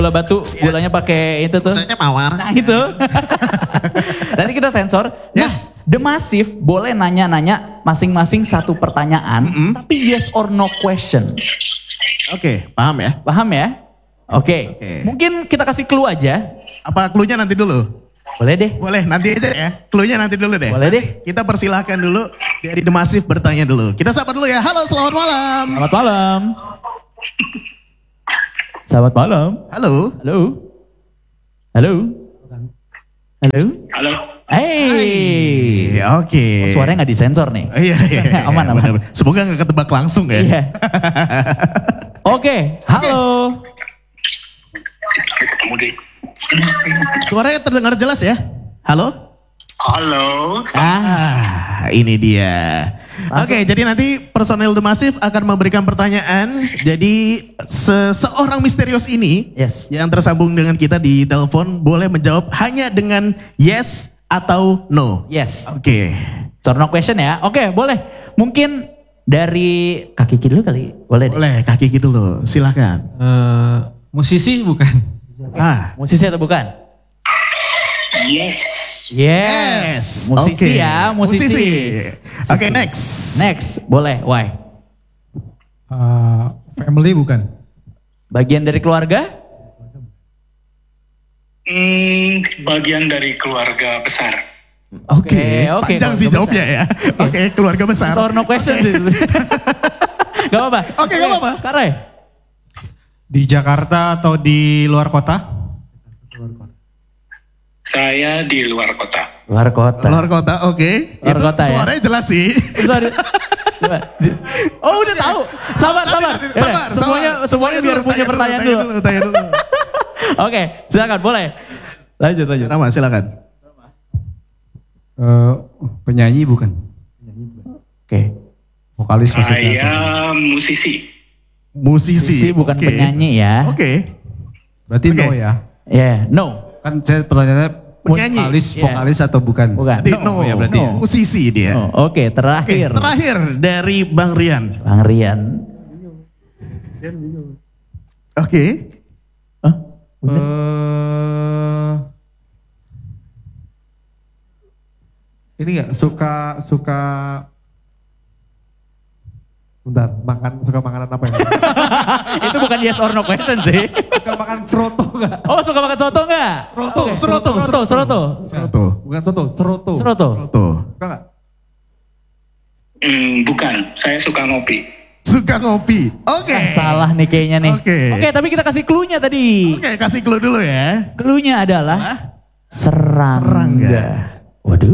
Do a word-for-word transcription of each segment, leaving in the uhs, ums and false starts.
Bola batu, bolanya pakai itu tuh. Biasanya mawar. Nah itu. Nanti kita sensor. Yes. Nah, The Massive boleh nanya-nanya masing-masing satu pertanyaan, Mm-mm. tapi yes or no question. Oke, paham ya? Paham ya? Oke. Oke. Mungkin kita kasih clue aja. Apa clue-nya nanti dulu? Boleh deh. Boleh, nanti aja ya. Clue-nya nanti dulu deh. Boleh deh. Nanti kita persilahkan dulu dari The Massive bertanya dulu. Kita sapa dulu ya. Halo, selamat malam. Selamat malam. Selamat malam. Halo. Halo. Halo. Halo. Halo. Hey. Hai, Oke. Oh, suaranya nggak disensor nih. Oh, iya, iya, iya. Aman, aman. Benar-benar. Semoga gak ketebak langsung ya. Iya. Oke, halo. Ketemu deh. Suaranya terdengar jelas ya? Halo? Halo. Ah, ini dia. Langsung. Oke, jadi nanti personel The Massive akan memberikan pertanyaan. Jadi seseorang misterius ini Yes. yang tersambung dengan kita di telepon boleh menjawab hanya dengan yes atau no. Yes. Oke. So no question ya. Oke, boleh. Mungkin dari kaki kiri dulu kali. Boleh deh. Boleh kaki gitu loh, silakan. Eh, musisi bukan? Ah, Musisi atau bukan? Yes. Yes. Musisi Oke. ya, musisi. Oke, next. Next, boleh. Why? Eh, family bukan? Bagian dari keluarga? Hmm, bagian dari keluarga besar. Oke, Oke, oke, panjang keluarga sih besar. jawabnya ya. Oke, keluarga besar. So no question sih. Gak apa-apa. Oke, gak apa-apa. Kare. Di Jakarta atau di luar kota? Saya di luar kota. Luar kota. Luar kota, oke. Luar Itu kota ya. suaranya jelas sih. Sorry. Coba. Oh udah tahu. Sabar, Nanti, sabar. nanti, Ya, sabar, semuanya, sabar. semuanya biar dulu, punya tanya pertanyaan tanya dulu. Tanya dulu. Oke, silakan boleh. Lanjut, lanjut. Rama, silakan. Eh, penyanyi bukan? Oke. Vokalis maksudnya? Saya musisi. Musisi. Sisi bukan oke. penyanyi ya. Oke. Berarti Oke. no ya? Ya, no. Kan saya pertanyaannya Penyanyi. vokalis, Iya. vokalis atau bukan? Bukan. Berarti no, ya berarti no. ya. Musisi dia. Oh, Oke, Oke, terakhir. terakhir dari Bang Rian. Bang Rian. Oke. Hah? Udah? Eh, ini nggak suka suka bentar makan suka makanan apa ya? Itu bukan yes or no question sih. Suka makan seroto nggak? Oh, suka makan soto nggak? Seroto, Oke. seroto, seroto, seroto. Seroto. Bukan soto, seroto. Seroto. Seroto. Suka nggak? Hmm, bukan. Saya suka ngopi. Suka ngopi. Oke. Ah, salah nih kayaknya nih. Oke. Oke, tapi kita kasih clue-nya tadi. Oke, kasih clue dulu ya. Clue-nya adalah Hah? serangga. Serangga. Waduh,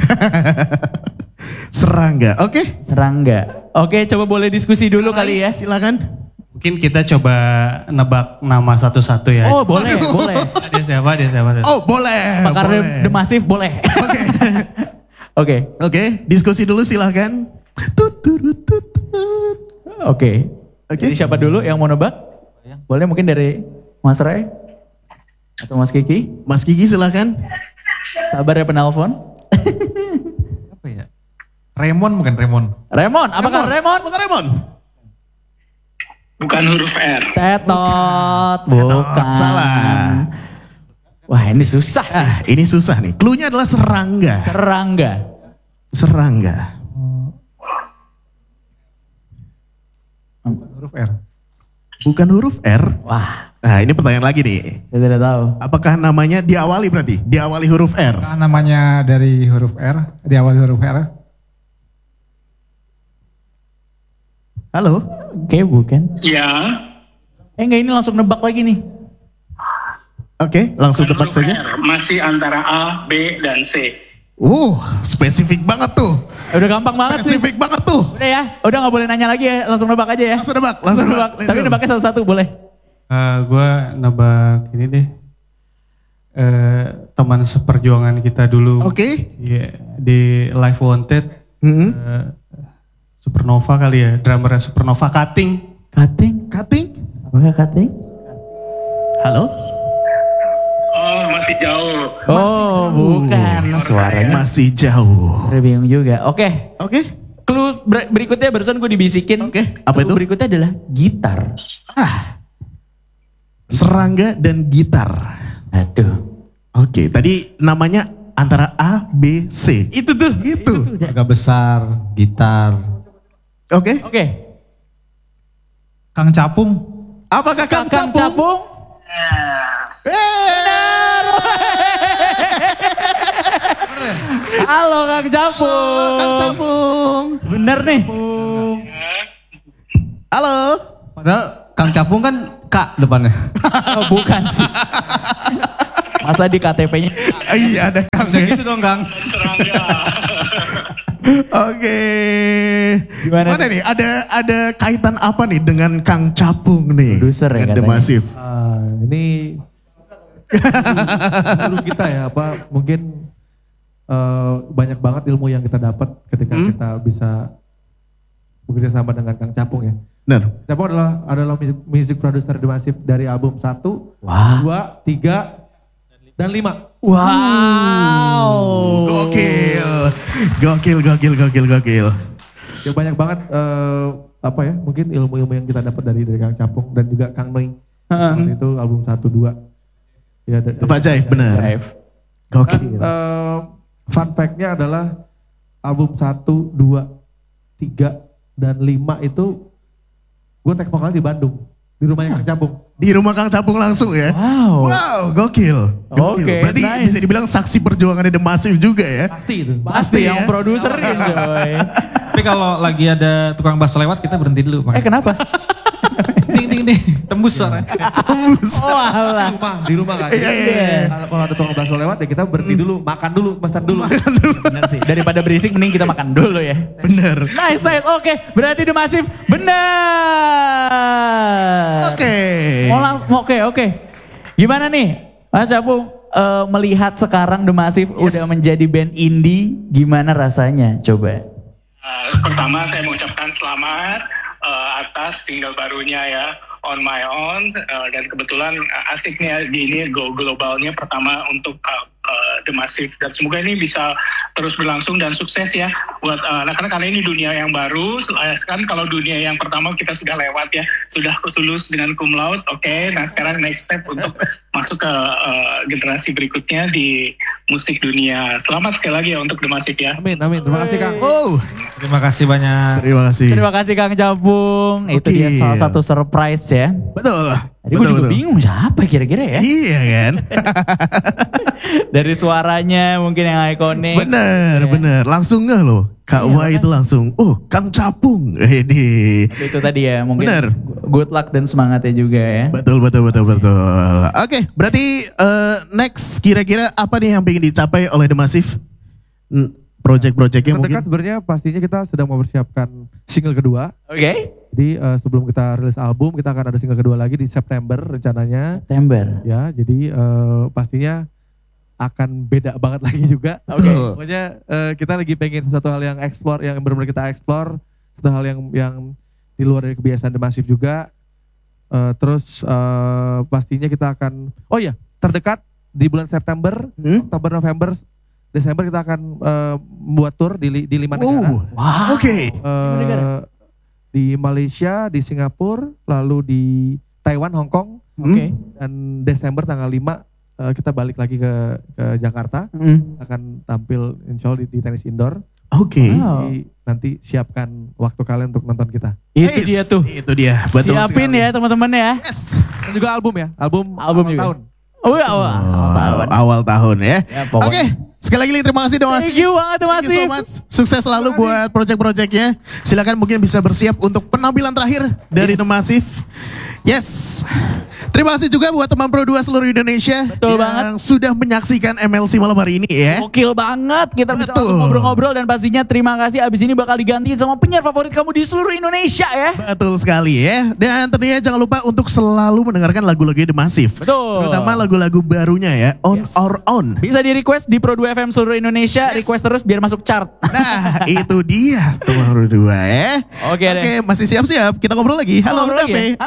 Serangga. Oke. serangga. Oke, coba boleh diskusi dulu kali ya. Silakan. Mungkin kita coba nebak nama satu-satu ya. Oh, boleh, Aduh. boleh. Dia siapa? Dia siapa? Oh, boleh. Bakar boleh. The Massive boleh. Oke. Oke, Oke, diskusi dulu silakan. Tut, tut, tut, tut. oke. Oke. Jadi siapa dulu yang mau nebak? Boleh mungkin dari Mas Ray atau Mas Kiki? Mas Kiki silakan. Sabar ya penelpon. Apa ya? Raymond bukan Raymond? Raymond, apakah Raymond? Apakah Raymond? Bukan huruf R. Tetot, bukan. salah. Wah ini susah sih. Ah, ini susah nih. Clue-nya adalah serangga. Serangga. Serangga. Huruf R. Bukan huruf R. Wah, Nah, ini pertanyaan lagi nih. saya tidak tahu. Apakah namanya diawali berarti? Diawali huruf R. Nah, namanya dari huruf R, di awal huruf R. Halo? Oke, bukan. Ya. Eh enggak, ini langsung nebak lagi nih. Oke, langsung Bukan tebak huruf saja. R. Masih antara A, B, dan C. Uh, spesifik banget tuh. Eh, Udah gampang banget sih. Spesifik banget tuh. Udah ya, udah nggak boleh nanya lagi ya, langsung nebak aja ya. Langsung nebak, langsung nebak. Let's Tapi go. nebaknya satu-satu boleh. Eh, gue nebak ini deh. Eh, teman seperjuangan kita dulu. Oke. Iya, di Live Wanted. Hmm. eh, Supernova kali ya, drummernya Supernova Cutting. Cutting? Cutting. Apakah cutting? Halo? Oh, masih jauh. Masih Oh, jauh. bukan. Suaranya Masih jauh. saya bingung juga. Oke, Oke. clue ber- berikutnya barusan gue dibisikin. Oke, apa Clue itu? berikutnya adalah gitar. Ah. serangga, dan gitar. Aduh. Oke, tadi namanya antara A, B, C. Itu tuh. Itu. Agak besar, gitar. Oke. Oke. Kang Capung. Apakah Kang, Kang Capung? Capung. Benar. Halo Kang Capung. Kang Capung. Bener nih. Halo. Padahal Kang Capung kan K depannya. Oh, bukan sih. Masa di K T P-nya? Iya, ada Kang. Bisa gitu dong Kang. Serangga. Oke. Gimana Gimana nih? Ada ada kaitan apa nih dengan Kang Capung nih? Produser ya Dengan The katanya. Massive. Ah, ini guru kita ya, apa mungkin eh, banyak banget ilmu yang kita dapat ketika Hmm. kita bisa bekerja sama dengan Kang Capung ya. Benar. Capung adalah adalah music, music producer The Massive dari album satu, Wah. dua, tiga, dan lima. Wow. Gokil. Gokil, gokil, gokil, gokil. Ya banyak banget eh, apa ya, mungkin ilmu-ilmu yang kita dapat dari dari Kang Capung dan juga Kang Noi. Waktu itu album satu, dua. Ya, dari- Pak Jaif, benar. Drive. Dan, Gokil. eh, fun fact-nya adalah album satu, dua, tiga, dan lima itu gue take vokal di Bandung. Di rumahnya Kang Capung. Di rumah Kang Capung langsung ya. Wow. Wow, gokil. Gokil. Oke, Berarti nice. bisa dibilang saksi perjuangannya The Massive juga ya. Pasti itu. Pasti Pasti yang ya. produserin coy. Tapi kalau lagi ada tukang bass lewat kita berhenti dulu. Eh kenapa? Ding ding ding, tembus suaranya. Tembus. Oh alah. Di rumah, di rumah kan. Iya, iya, iya. Kalau kalau ada tukang bakso lewat ya kita berhenti dulu, makan dulu, pesan dulu. Bener sih. Daripada berisik mending kita makan dulu ya. Bener. Nice, nice. Oke, berarti The Massive benar. Oke. Mau lang- Oke, oke. Gimana nih, Mas Capung? eh, melihat sekarang The Massive Yes. udah menjadi band indie, gimana rasanya? Coba. Uh, pertama saya mengucapkan selamat uh, atas single barunya ya, On My Own, uh, dan kebetulan uh, asiknya di ini go globalnya pertama untuk uh, uh, The Massive, dan semoga ini bisa terus berlangsung dan sukses ya buat uh, anak-anak, karena ini dunia yang baru. Sel- kan kalau dunia yang pertama kita sudah lewat ya, sudah lulus dengan cum laude, oke. Nah sekarang next step untuk masuk ke uh, generasi berikutnya di musik dunia. Selamat sekali lagi ya untuk The Massive ya. Amin, amin. Terima kasih Kang. Oh, Terima kasih banyak. terima kasih. Terima kasih Kang Capung. Itu dia Oke. salah satu surprise ya. Betul. Tadi gue juga bingung siapa kira-kira ya. Iya kan? Dari suaranya mungkin yang ikonik. Bener, Ya. bener. Langsung ngeh loh. Kak Iya, Y makanya. itu langsung, oh Kang Capung. Ini. Itu tadi ya mungkin Bener. good luck dan semangatnya juga ya. Betul, betul, betul, betul. Oke, berarti eh, next kira-kira apa nih yang pengen dicapai oleh The Massive? Hmm, Project-projectnya Terdekat mungkin? sebenarnya pastinya kita sedang mempersiapkan single kedua. Oke. Jadi eh, sebelum kita rilis album, kita akan ada single kedua lagi di September rencananya. September. Ya, jadi eh, pastinya akan beda banget lagi juga. Oke. Betul. Pokoknya eh, kita lagi pengen sesuatu hal yang explore, yang benar-benar kita explore, satu hal yang yang di luar dari kebiasaan The Massive juga. Eh, terus eh, pastinya kita akan, oh iya, terdekat di bulan September, Hmm? Oktober, November, Desember kita akan eh, membuat tour di li- di lima negara. Oh, Wow. oke. Eh, negara? di Malaysia, di Singapura, lalu di Taiwan, Hong Kong, Oke. dan Desember tanggal lima eh, kita balik lagi ke ke Jakarta, Mm. akan tampil insya Allah di, di tenis indoor. Oke. Wow. Jadi nanti siapkan waktu kalian untuk nonton kita. Itu Yes, dia tuh. Itu dia. Betul Siapin sekali. ya teman-teman ya. Yes. Dan juga album ya, album Album awal juga. tahun. Oh ya, awal, awal tahun. Awal tahun ya. Ya, pokoknya. Oke, sekali lagi terima kasih The Massive. Thank you banget The Thank you so Massive. much. Sukses selalu buat project-projectnya. Silakan mungkin bisa bersiap untuk penampilan terakhir dari Yes. The Massive. Yes. Terima kasih juga buat teman Pro dua seluruh Indonesia Betul yang banget. sudah menyaksikan M L C malam hari ini ya. Gokil banget, kita bisa Betul. langsung ngobrol-ngobrol dan pastinya terima kasih abis ini bakal digantiin sama penyiar favorit kamu di seluruh Indonesia ya. Betul sekali ya. Dan tentunya jangan lupa untuk selalu mendengarkan lagu-lagu The Massive. Betul. Terutama lagu-lagu barunya ya. On Yes. or on. Bisa di request di Pro dua F M seluruh Indonesia, Yes. request terus biar masuk chart. Nah, itu dia teman Pro dua ya. Oke deh. Oke, masih siap-siap. Kita ngobrol lagi. Halo, Ngobrol lagi Dape. ya? Apa Halo. kabar?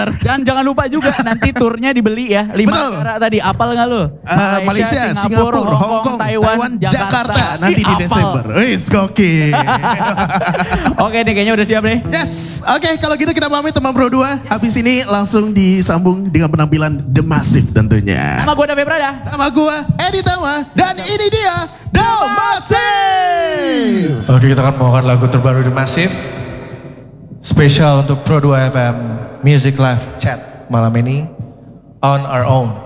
Benar. Dan jangan lupa juga nanti turnya dibeli ya. Lima Betul. negara tadi. Apal nggak lu? Uh, Malaysia, Singapura, Hong Kong, Taiwan, Jakarta. Nanti di Ih, apal. Desember. Wis gokil. Oke deh, kayaknya udah siap nih. Yes, oke kalau gitu kita pamit teman Pro dua. Habis ini langsung disambung dengan penampilan The Massive tentunya. Nama gue David Prada. Nama gue Edi Tama dan ini dia The Massive. Oke, kita akan membawakan lagu terbaru The Massive. Spesial untuk Pro dua F M Music Live Chat malam ini. On Our Own.